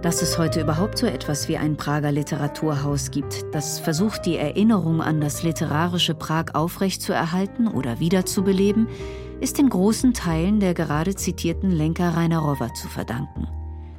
Dass es heute überhaupt so etwas wie ein Prager Literaturhaus gibt, das versucht, die Erinnerung an das literarische Prag aufrechtzuerhalten oder wiederzubeleben, ist in großen Teilen der gerade zitierten Lenka Reinerowa zu verdanken.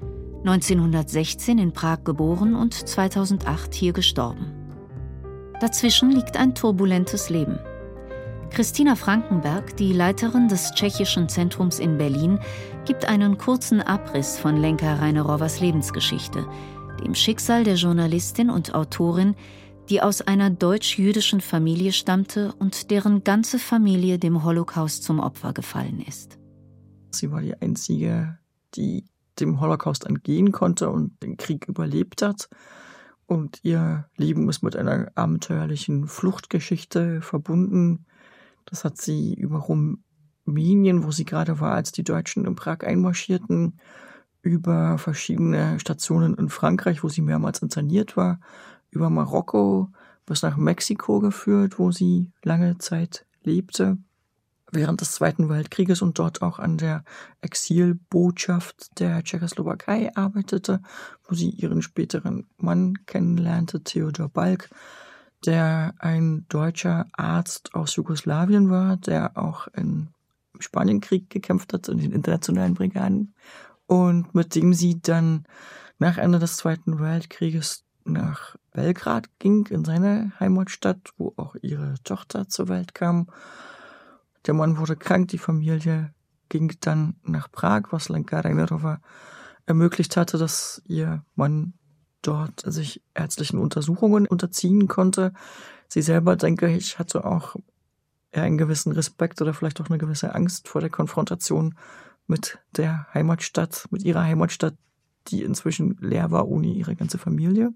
1916 in Prag geboren und 2008 hier gestorben. Dazwischen liegt ein turbulentes Leben. Christina Frankenberg, die Leiterin des Tschechischen Zentrums in Berlin, gibt einen kurzen Abriss von Lenka Reinerowas Lebensgeschichte, dem Schicksal der Journalistin und Autorin, die aus einer deutsch-jüdischen Familie stammte und deren ganze Familie dem Holocaust zum Opfer gefallen ist. Sie war die einzige, die dem Holocaust entgehen konnte und den Krieg überlebt hat. Und ihr Leben ist mit einer abenteuerlichen Fluchtgeschichte verbunden. Das hat sie über Rumänien, wo sie gerade war, als die Deutschen in Prag einmarschierten, über verschiedene Stationen in Frankreich, wo sie mehrmals interniert war, über Marokko bis nach Mexiko geführt, wo sie lange Zeit lebte, während des Zweiten Weltkrieges und dort auch an der Exilbotschaft der Tschechoslowakei arbeitete, wo sie ihren späteren Mann kennenlernte, Theodor Balk, der ein deutscher Arzt aus Jugoslawien war, der auch im Spanienkrieg gekämpft hat, in den internationalen Brigaden, und mit dem sie dann nach Ende des Zweiten Weltkrieges nach Belgrad ging, in seine Heimatstadt, wo auch ihre Tochter zur Welt kam. Der Mann wurde krank, die Familie ging dann nach Prag, was Lenka Reinerowa ermöglicht hatte, dass ihr Mann dort sich ärztlichen Untersuchungen unterziehen konnte. Sie selber, denke ich, hatte auch einen gewissen Respekt oder vielleicht auch eine gewisse Angst vor der Konfrontation mit der Heimatstadt, mit ihrer Heimatstadt, die inzwischen leer war ohne ihre ganze Familie.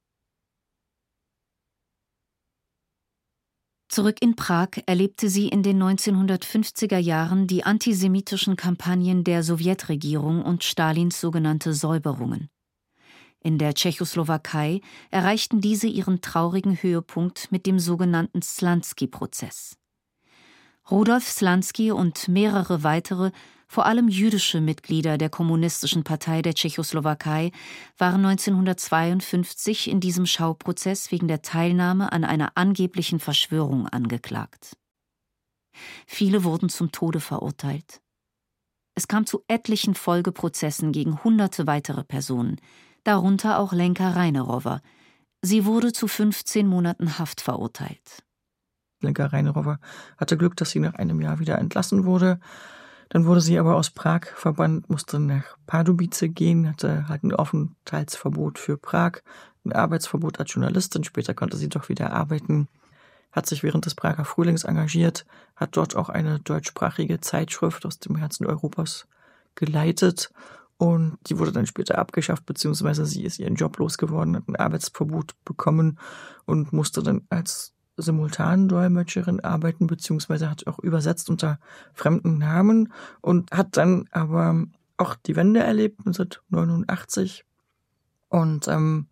Zurück in Prag erlebte sie in den 1950er Jahren die antisemitischen Kampagnen der Sowjetregierung und Stalins sogenannte Säuberungen. In der Tschechoslowakei erreichten diese ihren traurigen Höhepunkt mit dem sogenannten Slansky-Prozess. Rudolf Slansky und mehrere weitere, vor allem jüdische Mitglieder der Kommunistischen Partei der Tschechoslowakei waren 1952 in diesem Schauprozess wegen der Teilnahme an einer angeblichen Verschwörung angeklagt. Viele wurden zum Tode verurteilt. Es kam zu etlichen Folgeprozessen gegen hunderte weitere Personen, darunter auch Lenka Reinerowa. Sie wurde zu 15 Monaten Haft verurteilt. Lenka Reinerowa hatte Glück, dass sie nach einem Jahr wieder entlassen wurde. Dann wurde sie aber aus Prag verbannt, musste nach Pardubice gehen, hatte halt ein Aufenthaltsverbot für Prag, ein Arbeitsverbot als Journalistin. Später konnte sie doch wieder arbeiten, hat sich während des Prager Frühlings engagiert, hat dort auch eine deutschsprachige Zeitschrift aus dem Herzen Europas geleitet. Und die wurde dann später abgeschafft, beziehungsweise sie ist ihren Job losgeworden, hat ein Arbeitsverbot bekommen und musste dann als Simultandolmetscherin arbeiten, beziehungsweise hat auch übersetzt unter fremden Namen und hat dann aber auch die Wende erlebt, 1989, und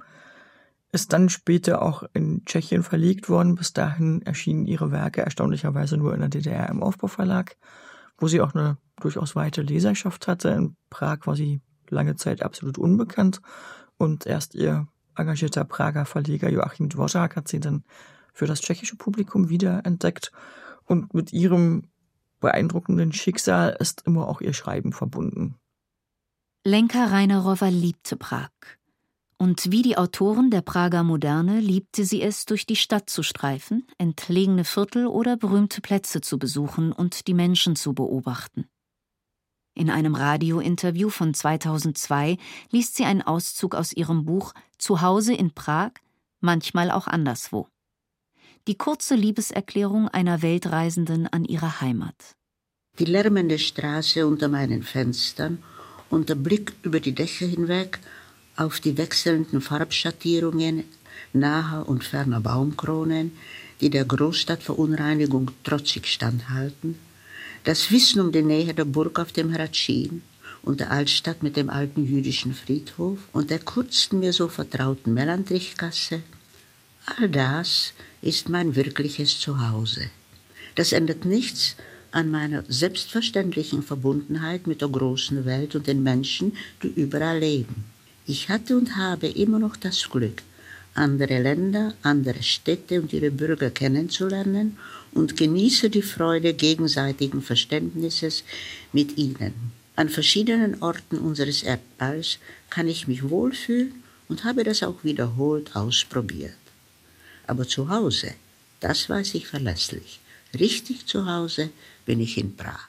ist dann später auch in Tschechien verlegt worden. Bis dahin erschienen ihre Werke erstaunlicherweise nur in der DDR im Aufbauverlag, wo sie auch eine durchaus weite Leserschaft hatte. In Prag war sie lange Zeit absolut unbekannt und erst ihr engagierter Prager Verleger Joachim Dvořák hat sie dann für das tschechische Publikum wiederentdeckt, und mit ihrem beeindruckenden Schicksal ist immer auch ihr Schreiben verbunden. Lenka Reinerowa liebte Prag. Und wie die Autoren der Prager Moderne liebte sie es, durch die Stadt zu streifen, entlegene Viertel oder berühmte Plätze zu besuchen und die Menschen zu beobachten. In einem Radiointerview von 2002 liest sie einen Auszug aus ihrem Buch »Zuhause in Prag, manchmal auch anderswo«. Die kurze Liebeserklärung einer Weltreisenden an ihre Heimat. Die lärmende Straße unter meinen Fenstern und der Blick über die Dächer hinweg auf die wechselnden Farbschattierungen naher und ferner Baumkronen, die der Großstadtverunreinigung trotzig standhalten, das Wissen um die Nähe der Burg auf dem Hradschin und der Altstadt mit dem alten jüdischen Friedhof und der kurzen, mir so vertrauten Melantrichgasse, all das ist mein wirkliches Zuhause. Das ändert nichts an meiner selbstverständlichen Verbundenheit mit der großen Welt und den Menschen, die überall leben. Ich hatte und habe immer noch das Glück, andere Länder, andere Städte und ihre Bürger kennenzulernen und genieße die Freude gegenseitigen Verständnisses mit ihnen. An verschiedenen Orten unseres Erdballs kann ich mich wohlfühlen und habe das auch wiederholt ausprobiert. Aber zu Hause, das weiß ich verlässlich. Richtig zu Hause bin ich in Prag.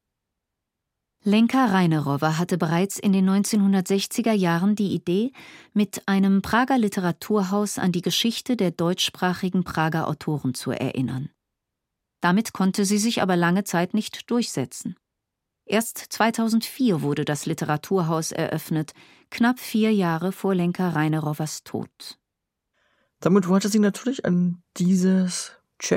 Lenka Reinerowa hatte bereits in den 1960er Jahren die Idee, mit einem Prager Literaturhaus an die Geschichte der deutschsprachigen Prager Autoren zu erinnern. Damit konnte sie sich aber lange Zeit nicht durchsetzen. Erst 2004 wurde das Literaturhaus eröffnet, knapp 4 Jahre vor Lenka Reinerowas Tod. Damit wollte sie natürlich an dieses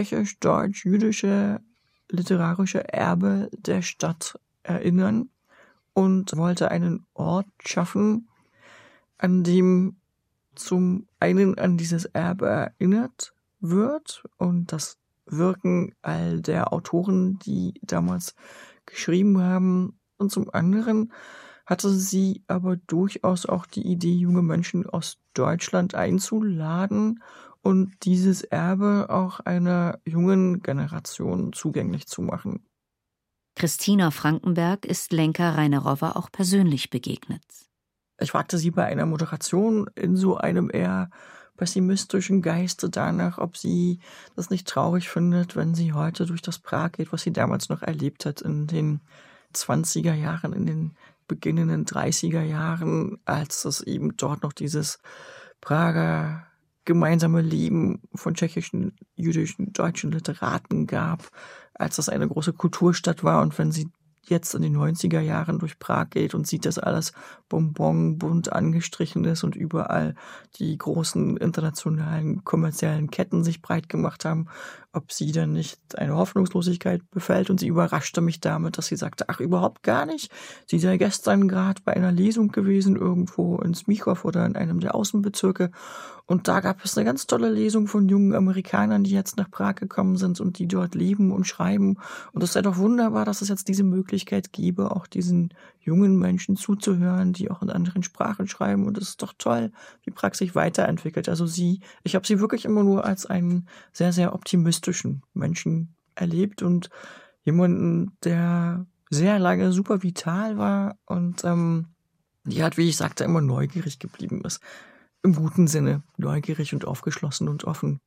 tschechisch-deutsch-jüdische literarische Erbe der Stadt erinnern und wollte einen Ort schaffen, an dem zum einen an dieses Erbe erinnert wird und das Wirken all der Autoren, die damals geschrieben haben. Und zum anderen hatte sie aber durchaus auch die Idee, junge Menschen aus Deutschland einzuladen und dieses Erbe auch einer jungen Generation zugänglich zu machen. Christina Frankenberg ist Lenka Reinerowa auch persönlich begegnet. Ich fragte sie bei einer Moderation in so einem eher pessimistischen Geiste danach, ob sie das nicht traurig findet, wenn sie heute durch das Prag geht, was sie damals noch erlebt hat in den 20er Jahren, in den beginnenden 30er Jahren, als es eben dort noch dieses Prager gemeinsame Leben von tschechischen, jüdischen, deutschen Literaten gab, als das eine große Kulturstadt war. Und wenn sie jetzt in den 90er Jahren durch Prag geht und sieht, dass alles Bonbon bunt angestrichen ist und überall die großen internationalen kommerziellen Ketten sich breit gemacht haben, ob sie dann nicht eine Hoffnungslosigkeit befällt. Und sie überraschte mich damit, dass sie sagte, ach, überhaupt gar nicht. Sie sei gestern gerade bei einer Lesung gewesen, irgendwo in Smichow oder in einem der Außenbezirke. Und da gab es eine ganz tolle Lesung von jungen Amerikanern, die jetzt nach Prag gekommen sind und die dort leben und schreiben. Und es sei doch wunderbar, dass es jetzt diese Möglichkeit gäbe, auch diesen jungen Menschen zuzuhören, die auch in anderen Sprachen schreiben. Und es ist doch toll, wie Prag sich weiterentwickelt. Also ich habe sie wirklich immer nur als einen sehr, sehr optimistischen Menschen erlebt und jemanden, der sehr lange super vital war und die halt, wie ich sagte, immer neugierig geblieben ist. Im guten Sinne, neugierig und aufgeschlossen und offen.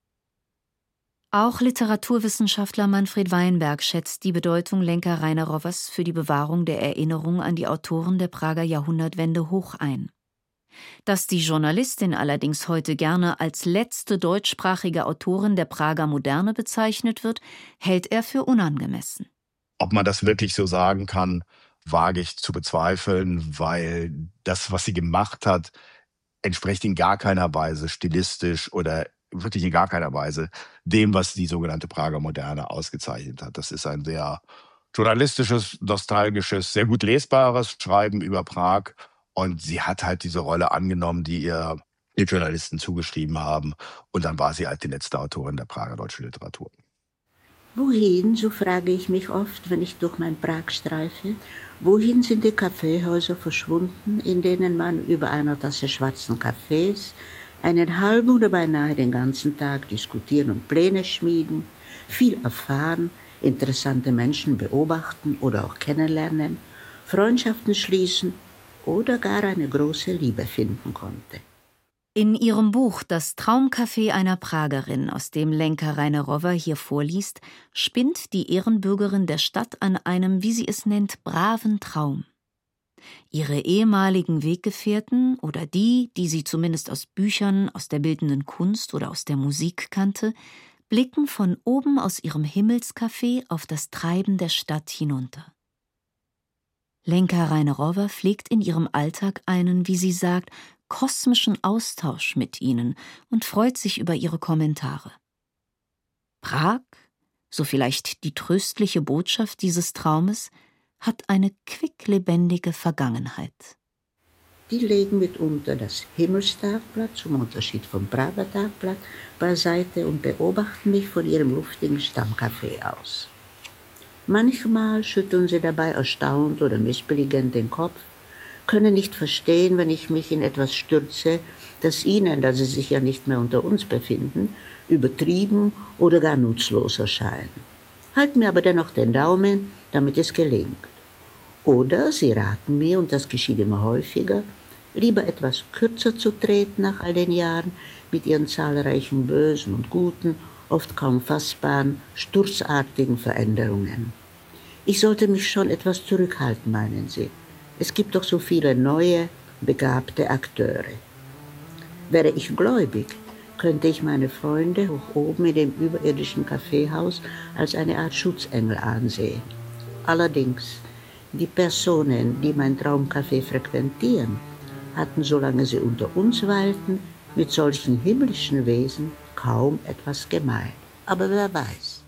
Auch Literaturwissenschaftler Manfred Weinberg schätzt die Bedeutung Lenka Reinerowas für die Bewahrung der Erinnerung an die Autoren der Prager Jahrhundertwende hoch ein. Dass die Journalistin allerdings heute gerne als letzte deutschsprachige Autorin der Prager Moderne bezeichnet wird, hält er für unangemessen. Ob man das wirklich so sagen kann, wage ich zu bezweifeln, weil das, was sie gemacht hat, entspricht in gar keiner Weise stilistisch oder wirklich in gar keiner Weise dem, was die sogenannte Prager Moderne ausgezeichnet hat. Das ist ein sehr journalistisches, nostalgisches, sehr gut lesbares Schreiben über Prag. Und sie hat halt diese Rolle angenommen, die ihr die Journalisten zugeschrieben haben. Und dann war sie halt die letzte Autorin der Prager deutschen Literatur. Wohin, so frage ich mich oft, wenn ich durch mein Prag streife, wohin sind die Kaffeehäuser verschwunden, in denen man über einer Tasse schwarzen Kaffees einen halben oder beinahe den ganzen Tag diskutieren und Pläne schmieden, viel erfahren, interessante Menschen beobachten oder auch kennenlernen, Freundschaften schließen oder gar eine große Liebe finden konnte. In ihrem Buch »Das Traumcafé einer Pragerin«, aus dem Lenka Reinerowa hier vorliest, spinnt die Ehrenbürgerin der Stadt an einem, wie sie es nennt, braven Traum. Ihre ehemaligen Weggefährten oder die sie zumindest aus Büchern, aus der bildenden Kunst oder aus der Musik kannte, blicken von oben aus ihrem Himmelscafé auf das Treiben der Stadt hinunter. Lenka Reinerowa pflegt in ihrem Alltag einen, wie sie sagt, kosmischen Austausch mit ihnen und freut sich über ihre Kommentare. Prag, so vielleicht die tröstliche Botschaft dieses Traumes, hat eine quicklebendige Vergangenheit. Die legen mitunter das Himmelstagblatt, zum Unterschied vom Prager Tagblatt, beiseite und beobachten mich von ihrem luftigen Stammcafé aus. Manchmal schütteln sie dabei erstaunt oder missbilligend den Kopf, können nicht verstehen, wenn ich mich in etwas stürze, das ihnen, da sie sich ja nicht mehr unter uns befinden, übertrieben oder gar nutzlos erscheint. Halten mir aber dennoch den Daumen, damit es gelingt. Oder sie raten mir, und das geschieht immer häufiger, lieber etwas kürzer zu treten nach all den Jahren mit ihren zahlreichen bösen und guten, oft kaum fassbaren, sturzartigen Veränderungen. Ich sollte mich schon etwas zurückhalten, meinen sie. Es gibt doch so viele neue, begabte Akteure. Wäre ich gläubig, könnte ich meine Freunde hoch oben in dem überirdischen Kaffeehaus als eine Art Schutzengel ansehen. Allerdings, die Personen, die mein Traumcafé frequentieren, hatten, solange sie unter uns weilten, mit solchen himmlischen Wesen kaum etwas gemein. Aber wer weiß.